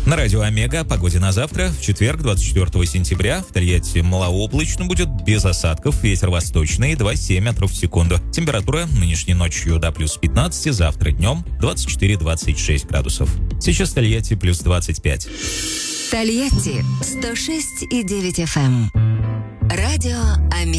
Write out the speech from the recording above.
На радио «Омега» о погоде на завтра. В четверг, 24 сентября, в Тольятти малооблачно будет, без осадков, ветер восточный, 2,7 метров в секунду. Температура нынешней ночью до плюс 15, завтра днем 24-26 градусов. Сейчас в Тольятти плюс 25. Тольятти 106,9 FM. Радио «Омега».